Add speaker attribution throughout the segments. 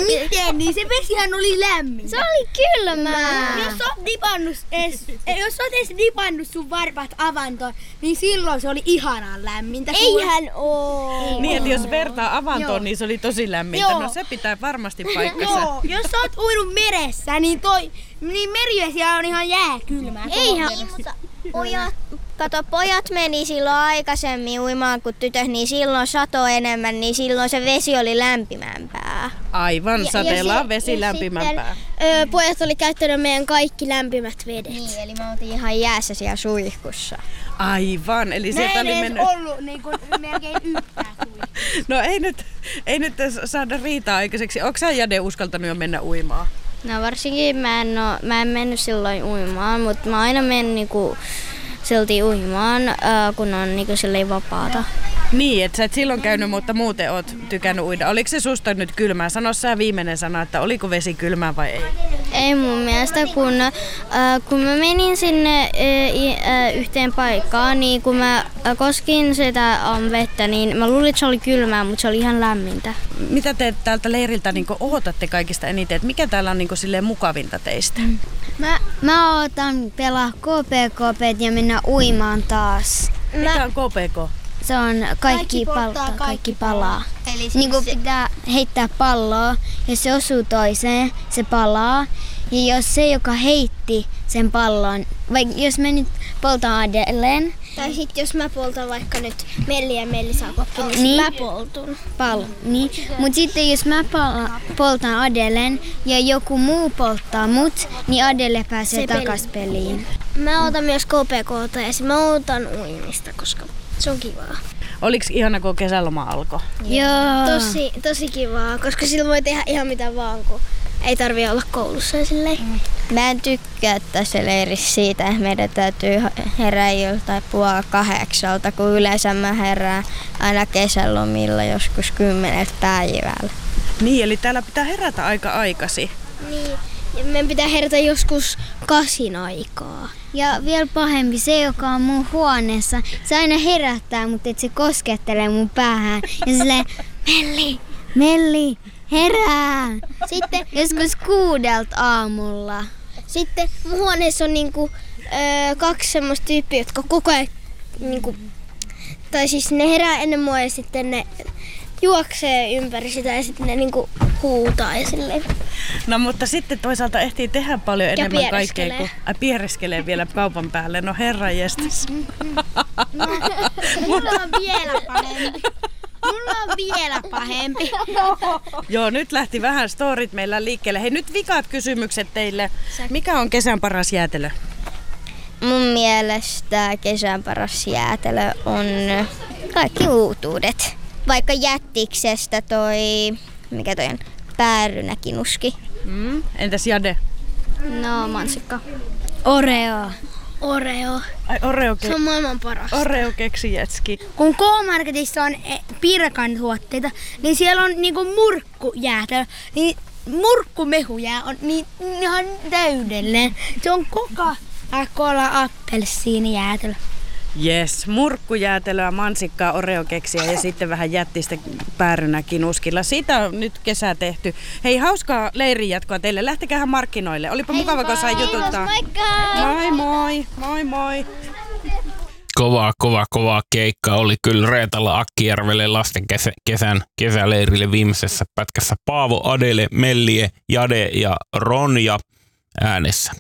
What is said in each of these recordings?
Speaker 1: Miten? Niin se vesihän oli lämmin.
Speaker 2: Se oli kylmää.
Speaker 1: Jos sä oot edes dipannut sun varpaat avantoon, niin silloin se oli ihanan lämmintä.
Speaker 2: Eihän oo.
Speaker 3: Niin, että jos vertaa avantoon, niin se oli tosi lämmintä. No se pitää varmasti paikkansa.
Speaker 1: Joo, jos sä oot uinut meressä, niin merivesi on ihan jääkylmää.
Speaker 2: Eihän. Pojat meni silloin aikaisemmin uimaan kuin tytöt, niin silloin sato enemmän, niin silloin se vesi oli lämpimämpää.
Speaker 3: Aivan, sateella on vesi lämpimämpää.
Speaker 2: Pojat oli käyttänyt meidän kaikki lämpimät vedet. Niin, eli me oltiin ihan jäässä siellä suihkussa.
Speaker 3: Aivan, eli sieltä oli mennyt...
Speaker 1: ollut niin kuin melkein yhtään suihkussa.
Speaker 3: No ei nyt saada riitaa aikaiseksi. Onko sä, Jade, uskaltanut jo mennä uimaan?
Speaker 2: No varsinkin mä en mennyt silloin uimaan, mutta mä aina menen niinku silti uimaan, kun on niinku silleen vapaata.
Speaker 3: Niin, että sä et silloin käynyt, mutta muuten oot tykännyt uida. Oliko se susta nyt kylmää? Sano sä viimeinen sana, että oliko vesi kylmää vai ei?
Speaker 2: Ei mun mielestä, kun mä menin sinne yhteen paikkaan, niin kun mä koskin sitä vettä, niin mä luulin, että se oli kylmää, mutta se oli ihan lämmintä.
Speaker 3: Mitä te täältä leiriltä niin odotatte kaikista eniten? Et mikä täällä on niin silleen mukavinta teistä?
Speaker 2: Mä ootan pelaa KPKP ja mennä uimaan taas.
Speaker 3: Mikä on KPK?
Speaker 2: Se on kaikki palaa. Eli siis niin kuin pitää heittää palloa, jos se osuu toiseen, se palaa. Ja jos se, joka heitti sen pallon, vaikka jos mä nyt poltan Adeleen. Tai sitten jos mä poltan vaikka nyt Melli ja Melli saa kokki, niin mä poltun pallon. Niin. Mutta sitten jos mä poltan Adeleen ja joku muu polttaa mut, niin Adele pääsee takas peliin. Mä otan myös KPK:ta ja mä otan uimista, koska se on kivaa.
Speaker 3: Oliko ihana, kun kesäloma alkoi?
Speaker 2: Joo. Tosi kivaa, koska silloin voi tehdä ihan mitä vaan, kun ei tarvitse olla koulussa silleen. Mä en tykkää tässä leirissä siitä, että meidän täytyy herää joltain 7:30, kun yleensä mä herään aina kesälomilla joskus 10 päivällä.
Speaker 3: Niin, eli täällä pitää herätä aika aikaisin.
Speaker 2: Niin, ja meidän pitää herätä joskus 8 aikaa. Ja vielä pahempi se, joka on mun huoneessa, se aina herättää, mutta et se koskettelee mun päähän. Ja silleen, Melli, herää! Sitten joskus 6 aamulla. Sitten mun huoneessa on niinku 2 semmoista tyyppiä, jotka koko ajan niinku, tai siis ne herää ennen mua ja sitten ne juoksee ympäri sitä ja sitten ne niinku huutaa ja silleen.
Speaker 3: No mutta sitten toisaalta ehtii tehdä paljon enemmän kaikkea kuin piereskelee vielä kaupan päälle. No herranjestas.
Speaker 1: Mulla on vielä pahempi.
Speaker 3: Joo, nyt lähti vähän storit meillä liikkeelle. Hei, nyt vikaat kysymykset teille. Mikä on kesän paras jäätelö?
Speaker 2: Mun mielestä kesän paras jäätelö on kaikki uutuudet. Vaikka Jättiksestä mikä toi on, päärynäkinuski.
Speaker 3: Entäs Jade?
Speaker 2: No, mansikka. Oreo.
Speaker 3: Ai Oreo.
Speaker 2: Se on maailman paras.
Speaker 3: Oreo keksijätski.
Speaker 1: Kun K-Marketissa on Pirkan tuotteita, niin siellä on niinku murkkujäätelö. Niin murkkumehujää on niin ihan täydellinen. Se on Coca-Cola appelsiinijäätelö.
Speaker 3: Jes, murkkujäätelöä, mansikkaa, Oreo-keksiä ja sitten vähän jättistä päärynäkinuskilla. Siitä on nyt kesä tehty. Hei, hauskaa leirin jatkoa teille. Lähtekäähän markkinoille. Olipa mukava, kun sai jututtaa. Moi.
Speaker 4: Kova keikka oli kyllä Reetalla Akkijärvelle lasten kesäleirille viimeisessä pätkässä. Paavo, Adele, Mellie, Jade ja Ronja äänessä.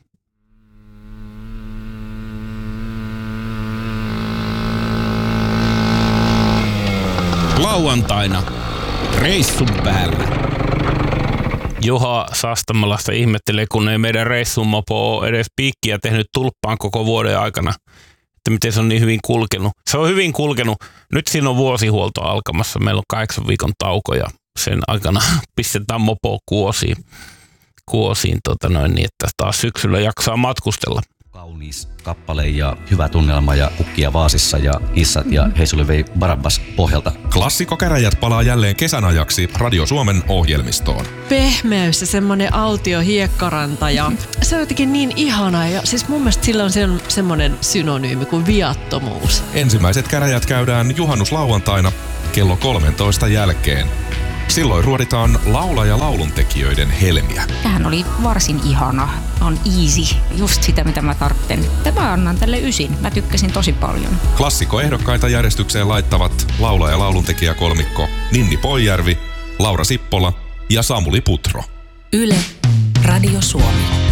Speaker 4: Lauantaina reissun päällä. Juha Sastamalasta ihmettelee, kun ei meidän reissumopo ole edes piikkiä tehnyt tulppaan koko vuoden aikana. Että miten se on niin hyvin kulkenut. Se on hyvin kulkenut. Nyt siinä on vuosihuolto alkamassa. Meillä on 8 viikon tauko ja sen aikana pistetään mopo kuosiin niin, että taas syksyllä jaksaa matkustella.
Speaker 5: Kaunis kappale ja hyvä tunnelma ja kukkia vaasissa ja hissat ja Heisuli vei Barabbas pohjalta.
Speaker 6: Klassikkokäräjät palaa jälleen kesän ajaksi Radio Suomen ohjelmistoon.
Speaker 7: Pehmeys ja semmoinen autio hiekkaranta ja se on jotenkin niin ihanaa ja siis mun mielestä sillä on semmoinen synonyymi kuin viattomuus.
Speaker 6: Ensimmäiset käräjät käydään juhannuslauantaina kello 13 jälkeen. Silloin ruoditaan laulaja lauluntekijöiden helmiä.
Speaker 8: Tämähän oli varsin ihana. On easy. Just sitä, mitä mä tarvitsen. Mä annan tälle 9. Mä tykkäsin tosi paljon.
Speaker 6: Klassikkoehdokkaita järjestykseen laittavat laulaja lauluntekijäkolmikko Ninni Poijärvi, Laura Sippola ja Samuli Putro.
Speaker 9: Yle, Radio Suomi.